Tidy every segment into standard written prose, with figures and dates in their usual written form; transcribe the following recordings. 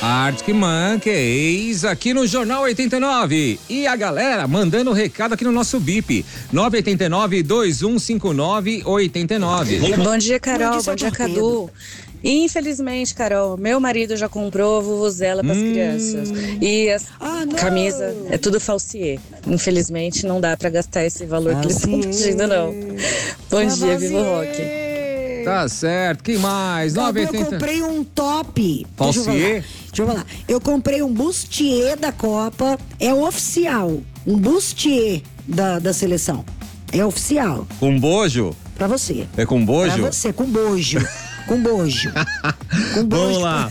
Arctic Monkeys aqui no Jornal 89. E a galera mandando recado aqui no nosso BIP 989-2159-89. Bom dia, Carol. Bom dia, Cadu. Infelizmente, Carol, meu marido já comprou vuvuzela para as crianças. E a camisa é tudo falsiê. Infelizmente, não dá para gastar esse valor que eles estão pedindo, não. Bom dia, Vivo Rock. Tá certo, quem mais? Eu comprei um top. Falsiê? Deixa eu falar. Eu comprei um bustier da Copa. É oficial. Um bustier da seleção. É oficial. Com bojo? Pra você. É com bojo? Pra você, com bojo. Com bojo. Com bojo. Vamos lá.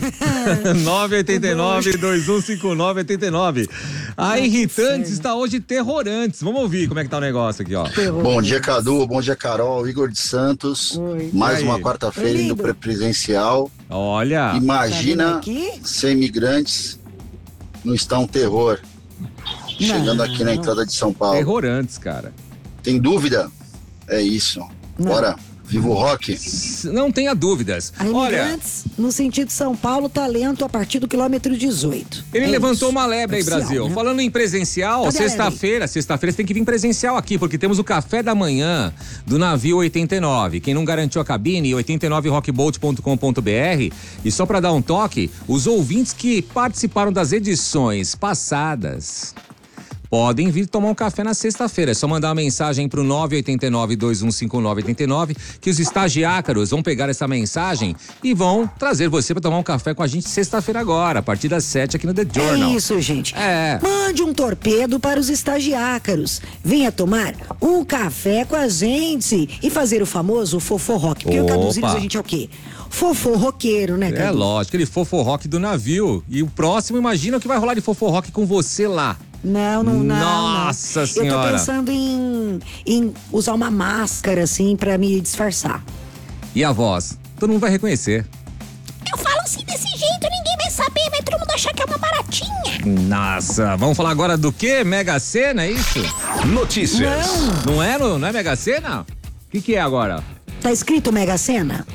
989-2159-89. A Irritantes está hoje terrorantes. Vamos ouvir como é que tá o negócio aqui, ó. Bom dia, Cadu. Bom dia, Carol. Igor de Santos. Oi. Mais uma quarta-feira indo presencial. Olha. Imagina ser imigrantes não está um terror. Chegando aqui na entrada de São Paulo. Terrorantes, cara. Tem dúvida? É isso. Bora. Vivo o Rock. Não tenha dúvidas. Imigrantes, no sentido de São Paulo, talento a partir do quilômetro 18. Ele levantou uma lebre aí, Brasil. Né? Falando em presencial, sexta-feira você tem que vir presencial aqui, porque temos o café da manhã do navio 89. Quem não garantiu a cabine, 89rockboat.com.br. E só para dar um toque, os ouvintes que participaram das edições passadas podem vir tomar um café na sexta-feira. É só mandar uma mensagem pro 989-2159-89 que os estagiácaros vão pegar essa mensagem e vão trazer você para tomar um café com a gente sexta-feira agora, a partir das 7 aqui no The Journal. É isso, gente. Mande um torpedo para os estagiácaros. Venha tomar um café com a gente e fazer o famoso fofo rock. Porque o Caduzinhos a gente é o quê? Fofo roqueiro, né, Cadu? É lógico, aquele fofo rock do navio. E o próximo, imagina o que vai rolar de fofo rock com você lá. Não. Nossa Senhora. Eu tô pensando em usar uma máscara, assim, pra me disfarçar. E a voz? Todo mundo vai reconhecer. Eu falo assim desse jeito, ninguém vai saber, vai todo mundo achar que é uma baratinha. Nossa, vamos falar agora do quê? Mega Sena, é isso? Notícias. Não é Mega Sena? O que é agora? Tá escrito Mega Sena?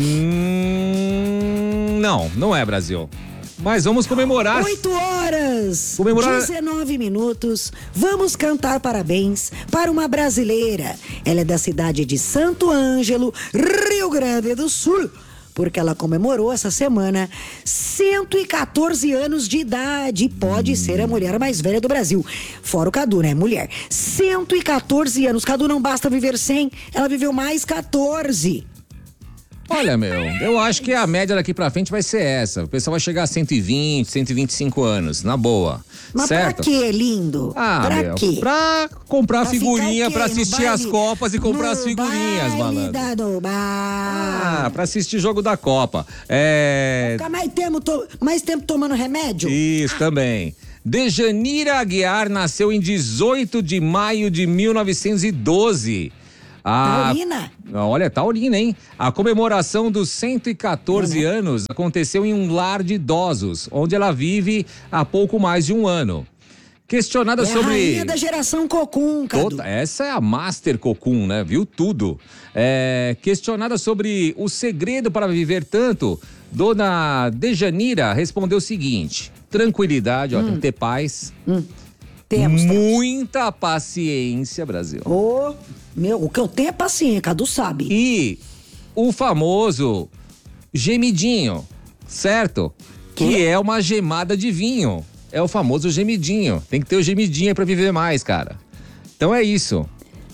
Não é, Brasil. Mas vamos comemorar. 8 horas, comemorar 19 minutos. Vamos cantar parabéns para uma brasileira. Ela é da cidade de Santo Ângelo, Rio Grande do Sul, porque ela comemorou essa semana 114 anos de idade. Pode ser a mulher mais velha do Brasil. Fora o Cadu, né? Mulher. 114 anos. Cadu, não basta viver 100, ela viveu mais 14. Olha, eu acho que a média daqui pra frente vai ser essa. O pessoal vai chegar a 120, 125 anos, na boa. Mas certo? pra quê, lindo? Pra quê? Pra comprar figurinha, pra assistir as Copas e comprar as figurinhas, malandro. Pra assistir jogo da Copa. Ficar mais tempo tomando remédio? Isso, também. Dejanira Aguiar nasceu em 18 de maio de 1912. Taurina? Olha, taurina, hein? A comemoração dos 114 anos aconteceu em um lar de idosos, onde ela vive há pouco mais de um ano. Questionada sobre... a rainha da geração Cocum, Cadu. Essa é a Master Cocum, né? Viu tudo. Questionada sobre o segredo para viver tanto, dona Dejanira respondeu o seguinte: tranquilidade, tem que ter paz. Temos. Muita paciência, Brasil. O que eu tenho é paciência, Cadu sabe. E o famoso gemidinho, certo? Que é uma gemada de vinho. É o famoso gemidinho. Tem que ter o gemidinho pra viver mais, cara. Então é isso.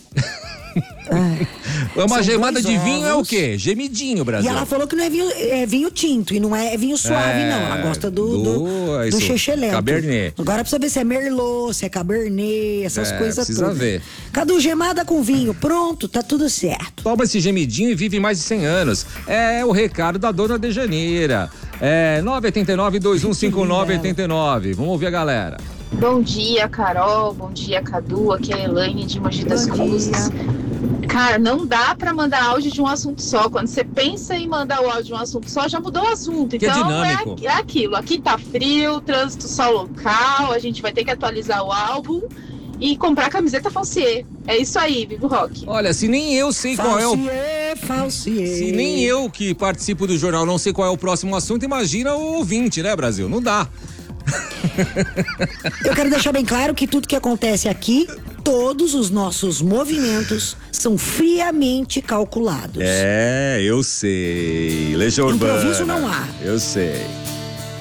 Uma gemada de vinho é o quê? Gemidinho, Brasil. E ela falou que não é vinho tinto e não é vinho suave, não. Ela gosta do chechelento. Cabernet. Agora precisa ver se é Merlot, se é Cabernet, essas coisas precisa todas. ver. Cadu, gemada com vinho, pronto, tá tudo certo. Toma esse gemidinho e vive mais de 100 anos. É o recado da dona Dejaneira. 989-2159-89. Vamos ouvir a galera. Bom dia, Carol. Bom dia, Cadu. Aqui é a Elaine de Mogi das Cruzes. Cara, não dá pra mandar áudio de um assunto só. Quando você pensa em mandar o áudio de um assunto só, já mudou o assunto. Que então dinâmico. É aquilo. Aqui tá frio, trânsito só local. A gente vai ter que atualizar o álbum. e comprar camiseta Falsier. É isso aí, Vivo Rock. Olha, se nem eu sei qual é o... Falsier. Se nem eu que participo do jornal não sei qual é o próximo assunto, imagina o ouvinte, né, Brasil? Não dá. Eu quero deixar bem claro que tudo que acontece aqui, todos os nossos movimentos são friamente calculados. É, eu sei. Legião Urbana. Improviso não há. Eu sei.